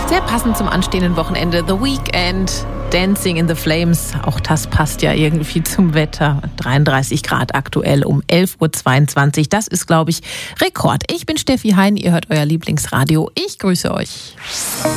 Sehr passend zum anstehenden Wochenende. The Weekend, Dancing in the Flames. Auch das passt ja irgendwie zum Wetter. 33 Grad aktuell um 11.22 Uhr. Das ist, glaube ich, Rekord. Ich bin Steffi Hein. Ihr hört euer Lieblingsradio. Ich grüße euch.